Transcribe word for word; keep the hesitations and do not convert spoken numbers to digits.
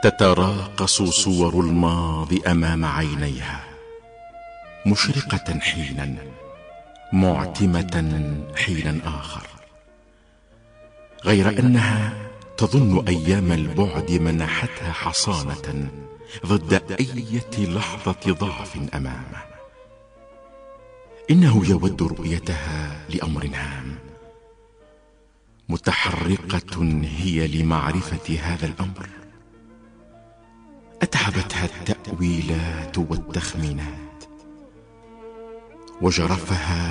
تتراقص صور الماضي أمام عينيها، مشرقة حينا، معتمة حينا آخر، غير أنها تظن أيام البعد منحتها حصانة ضد أي لحظة ضعف أمامه. إنه يود رؤيتها لأمر هام، متحرقة هي لمعرفة هذا الأمر. أتعبتها التأويلات والتخمينات، وجرفها